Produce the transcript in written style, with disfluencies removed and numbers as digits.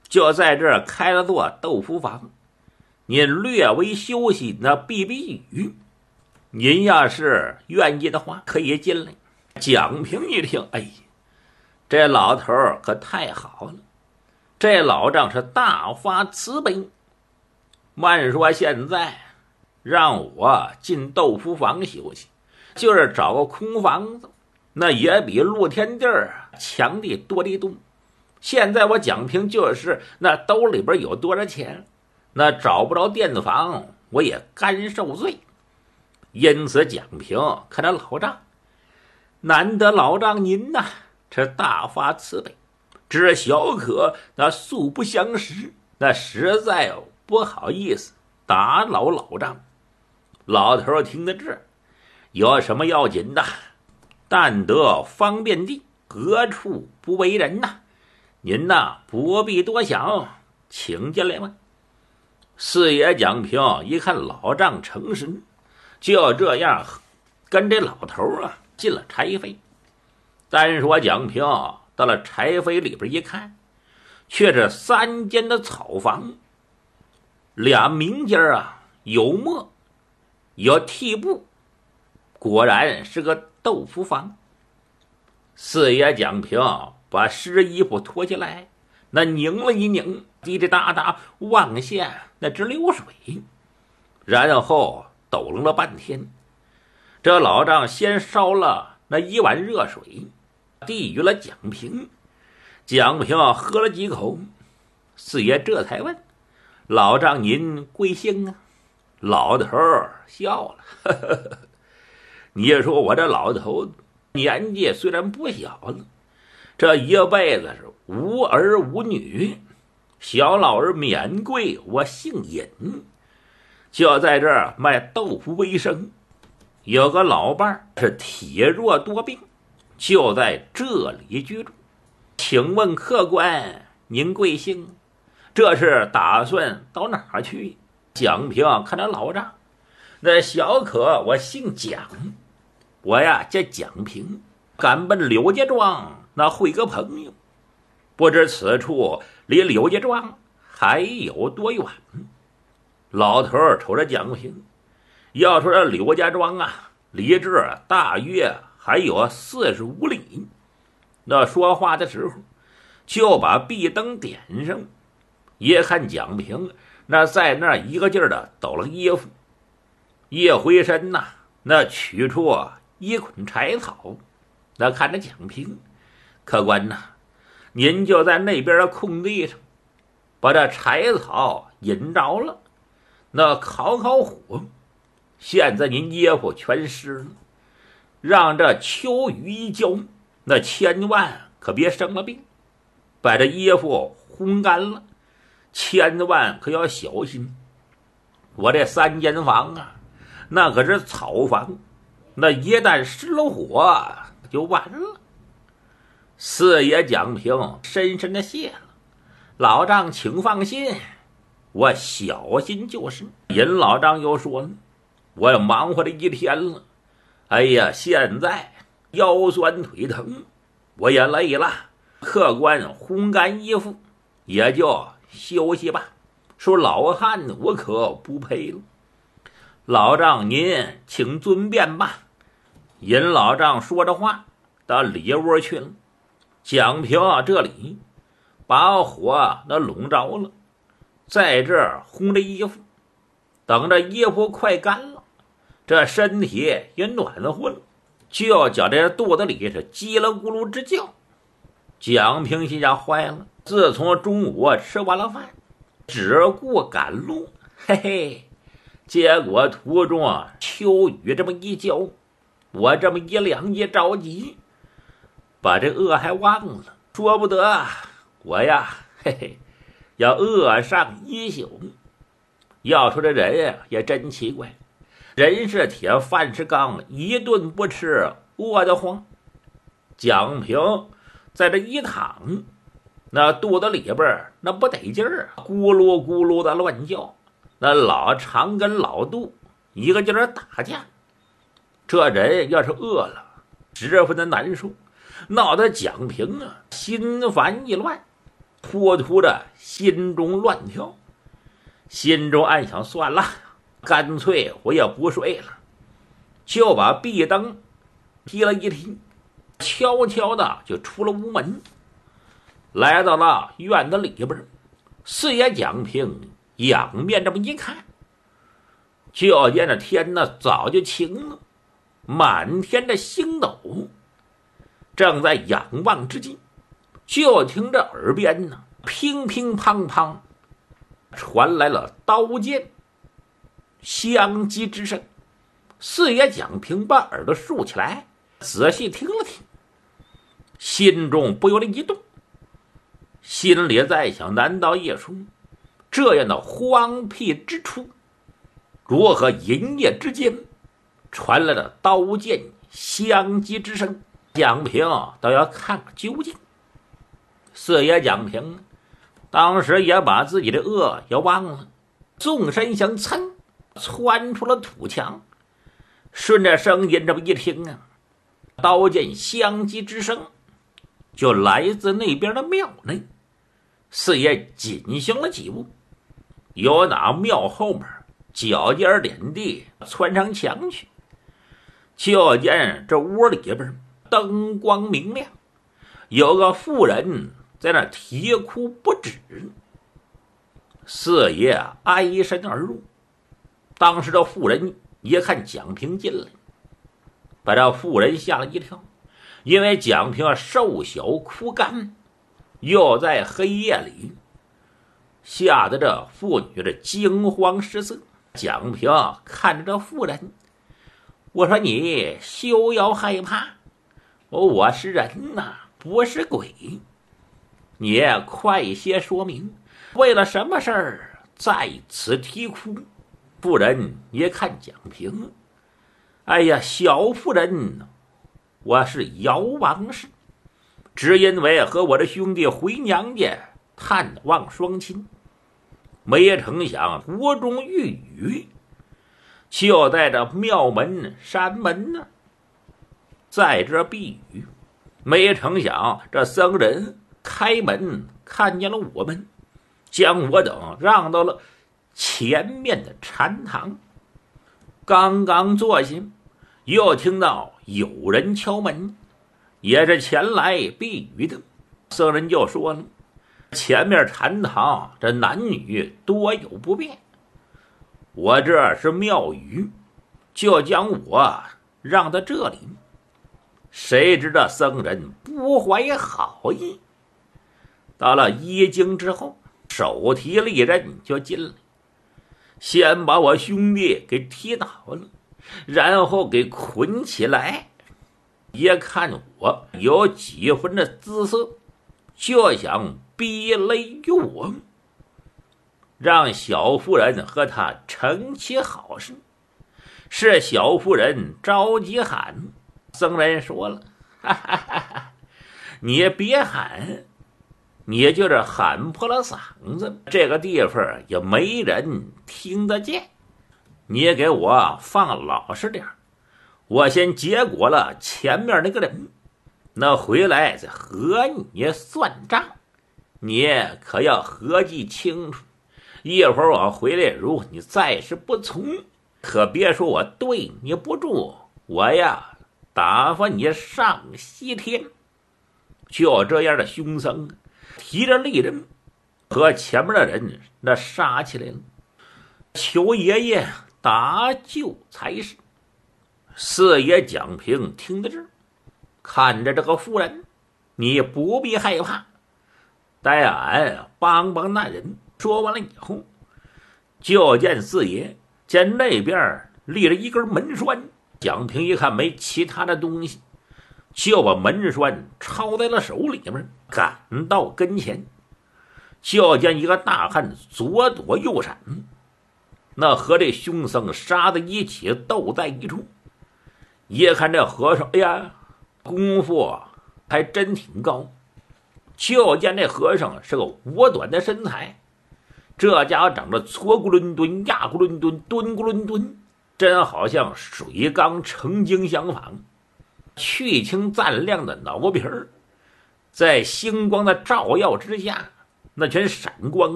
就在这儿开了座豆腐房，您略微休息那避避雨。您要是愿意的话，可以进来。蒋平一听，哎，这老头可太好了，这老丈是大发慈悲。慢说现在让我进豆腐房休息，就是找个空房子，那也比露天地儿强的多得多。现在我蒋平就是那兜里边有多少钱，那找不着店房，我也甘受罪。因此蒋平看着老丈，难得老丈您呐，这大发慈悲，只小可那素不相识，那实在不好意思打扰老丈。老头听得这，有什么要紧的？但得方便地，何处不为人呐？您呐不必多想，请进来吧。四爷蒋平一看老丈诚实，就这样跟这老头进了柴扉。单说蒋平到了柴扉里边一看，却是3间的草房，俩明间有磨有屉布，果然是个豆腐房。四爷蒋平把湿衣服脱下来，那拧了一拧，滴滴答答往下那直流水，然后抖楞了半天。这老丈先烧了那1碗热水，递与了蒋平。蒋平喝了几口，四爷这才问：“老丈您贵姓啊？”老头笑了，呵呵呵，你说我这老头子年纪虽然不小了，这一辈子是无儿无女，小老儿免贵，我姓尹，就在这儿卖豆腐为生。有个老伴儿是体弱多病，就在这里居住。请问客官您贵姓？这是打算到哪儿去？蒋平看着老丈，那小可我姓蒋，我呀叫蒋平，赶奔柳家庄那会个朋友，不知此处离柳家庄还有多远？老头瞅着蒋平，要说这柳家庄离这大约还有45里。那说话的时候，就把壁灯点上，一看蒋平那在那一个劲儿的抖了衣服，一回身那取出一捆柴草，那看着蒋平，客官您就在那边的空地上把这柴草引着了，那烤火，现在您衣服全湿了，让这秋雨一浇，那千万可别生了病。把这衣服烘干了，千万可要小心。我这3间房那可是草房，那一旦失了火就完了。四爷蒋平深深的谢了，老丈请放心，我小心就是。尹老丈又说了，我忙活了一天了，哎呀，现在腰酸腿疼，我也累了，客官烘干衣服，也就休息吧。说老汉我可不配了，老丈您请尊便吧。尹老丈说着话到里窝去了。蒋平这里把火那笼着了，在这儿烘着衣服，等着衣服快干了，这身体也暖和了，就觉这肚子里是叽了咕噜直叫。蒋平心想坏了，自从中午吃完了饭，只顾赶路，嘿嘿，结果途中秋雨这么一浇，我这么一凉一着急，把这饿还忘了，说不得我呀，嘿嘿，要饿上一宿。要说这人也真奇怪，人是铁，饭是钢，一顿不吃饿得慌。蒋平在这一躺，那肚子里边那不得劲儿，咕噜咕噜的乱叫，那老肠跟老肚一个劲儿打架。这人要是饿了，十分的难受，闹得蒋平心烦意乱。 糊涂的心中乱跳，心中暗想：算了，干脆我也不睡了，就把壁灯踢了一踢，悄悄的就出了屋门，来到了院子里边。四爷蒋平仰面这么一看，就见这天呢早就晴了，满天的星斗。正在仰望之际，就听着耳边呢乒乒乓乓传来了刀剑相击之声。四爷蒋平把耳朵竖起来，仔细听了听，心中不由得一动，心里在想：难道叶叔这样的荒僻之处，如何营业之间传来了刀剑相击之声？蒋平倒要看个究竟。四爷蒋平当时也把自己的恶要忘了，纵身想窜出了土墙，顺着声音这么一听啊，刀剑相击之声就来自那边的庙内。四爷紧行了几步，由那庙后面脚尖点地窜上墙去，就见这屋里边灯光明亮，有个妇人在那啼哭不止。四爷哀身而入，当时这妇人一看蒋平进来，把这妇人吓了一跳，因为蒋平瘦小枯干，又在黑夜里，吓得这妇女的惊慌失色。蒋平看着这妇人，我说：你休要害怕，我是人呐，不是鬼，你快些说明，为了什么事儿在此啼哭？妇人一看蒋平，哎呀，小妇人，我是姚王氏，只因为和我的兄弟回娘家探望双亲，没成想国中遇雨，就在这庙门山门呢，在这避雨，没成想这僧人开门看见了我们，将我等让到了前面的禅堂。刚刚坐下，又听到有人敲门，也是前来避雨的。僧人就说了：前面禅堂这男女多有不便，我这是庙宇，就将我让到这里。谁知道僧人不怀好意，到了一更之后，手提利刃就进来，先把我兄弟给踢倒了，然后给捆起来。一看我有几分的姿色，就想逼勒我，让小妇人和他成其好事。是小妇人着急喊，僧人说了：哈哈哈哈，你别喊，你就是喊破了嗓子，这个地方也没人听得见。你给我放老实点，我先结果了前面那个人，那回来再和你算账，你可要合计清楚。一会儿我回来，如果你再是不从，可别说我对你不住，我呀打发你上西天。就这样的凶僧提着利刃和前面的人那杀起来了，求爷爷搭救才是。四爷蒋平听得这儿，看着这个妇人，你不必害怕，待俺帮帮那人。说完了以后，就见四爷见那边立了一根门栓，蒋平一看没其他的东西，就把门栓抄在了手里面，赶到跟前，就见一个大汉左躲右闪，那和这凶僧杀在一起，斗在一处。一看这和尚，哎呀，功夫还真挺高。就见这和尚是个五短的身材，这家伙长得搓咕伦敦、压咕伦敦、蹲咕伦敦，真好像水缸成精相仿。去青暂亮的脑皮儿，在星光的照耀之下， 那全闪光